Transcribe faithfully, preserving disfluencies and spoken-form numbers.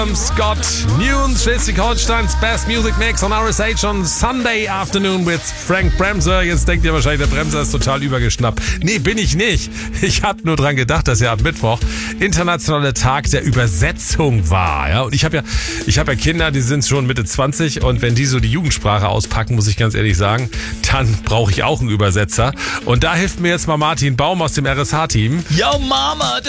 Scott Newton, Schleswig-Holsteins Best Music Mix on R S H on Sunday afternoon with Frank Bremser. Jetzt denkt ihr wahrscheinlich, der Bremser ist total übergeschnappt. Nee, bin ich nicht. Ich habe nur dran gedacht, dass ja am Mittwoch internationaler Tag der Übersetzung war. Ja, und ich habe ja, ich habe ja Kinder, die sind schon Mitte zwanzig, und wenn die so die Jugendsprache auspacken, muss ich ganz ehrlich sagen, dann brauche ich auch einen Übersetzer. Und da hilft mir jetzt mal Martin Baum aus dem R S H-Team. Yo Mama,